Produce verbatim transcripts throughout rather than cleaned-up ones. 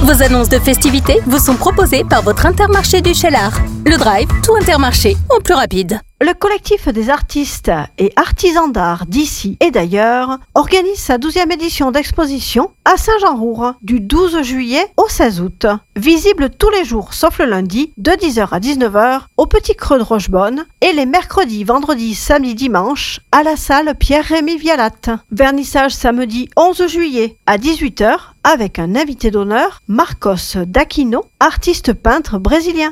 Vos annonces de festivités vous sont proposées par votre Intermarché du Cheylard. Le Drive, tout Intermarché, en plus rapide. Le collectif des artistes et artisans d'art d'ici et d'ailleurs organise sa douzième édition d'exposition à Saint-Jean-Roure du douze juillet au seize août. Visible tous les jours sauf le lundi de dix heures à dix-neuf heures au Petit Creux de Rochebonne et les mercredis, vendredis, samedis, dimanches à la salle Pierre-Rémy Vialatte. Vernissage samedi onze juillet à dix-huit heures avec un invité d'honneur, Marcos d'Aquino, artiste peintre brésilien.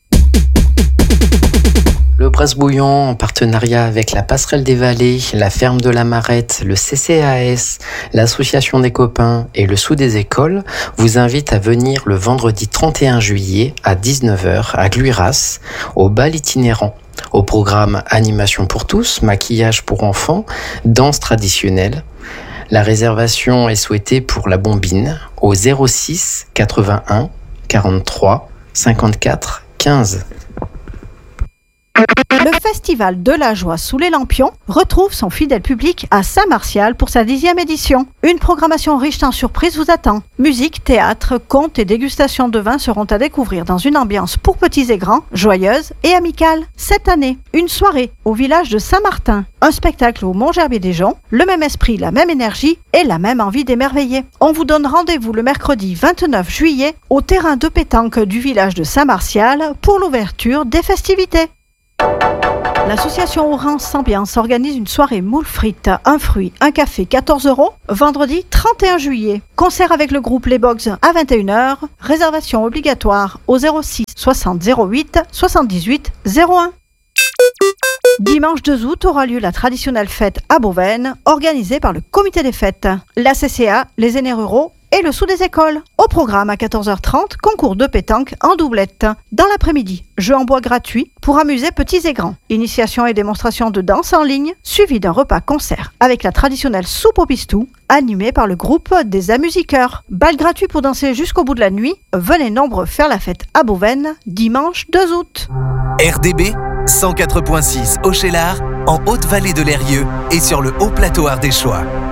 Le Bresse-Bouillon, en partenariat avec la Passerelle des Vallées, la Ferme de la Marette, le C C A S, l'Association des copains et le Sous des écoles, vous invite à venir le vendredi trente et un juillet à dix-neuf heures à Gluiras, au bal itinérant. Au programme Animation pour tous, maquillage pour enfants, danse traditionnelle. La réservation est souhaitée pour la Bombine au zéro six quatre-vingt-un quarante-trois cinquante-quatre quinze. Le Festival de la Joie sous les Lampions retrouve son fidèle public à Saint-Martial pour sa dixième édition. Une programmation riche en surprises vous attend. Musique, théâtre, contes et dégustations de vin seront à découvrir dans une ambiance pour petits et grands, joyeuse et amicale. Cette année, une soirée au village de Saint-Martin, un spectacle au Mont-Gerbier-des-Joncs, le même esprit, la même énergie et la même envie d'émerveiller. On vous donne rendez-vous le mercredi vingt-neuf juillet au terrain de pétanque du village de Saint-Martial pour l'ouverture des festivités. L'association Orange Ambiance organise une soirée moules frites, un fruit, un café, quatorze euros, vendredi trente et un juillet. Concert avec le groupe Les Box à vingt et une heures. Réservation obligatoire au zéro six soixante zéro huit soixante-dix-huit zéro un. Dimanche deux août aura lieu la traditionnelle fête à Beauvaine, organisée par le comité des fêtes, la C C A, les aînés ruraux et le Sous des écoles. Au programme à quatorze heures trente, concours de pétanque en doublette. Dans l'après-midi, jeux en bois gratuits pour amuser petits et grands. Initiation et démonstration de danse en ligne, suivi d'un repas-concert avec la traditionnelle soupe au pistou, animée par le groupe des Amusiqueurs. Bal gratuit pour danser jusqu'au bout de la nuit. Venez nombreux faire la fête à Beauvaine, dimanche deux août. R D B cent quatre virgule six au Cheylard, en Haute-Vallée de l'Eyrieux et sur le Haut Plateau Ardéchois.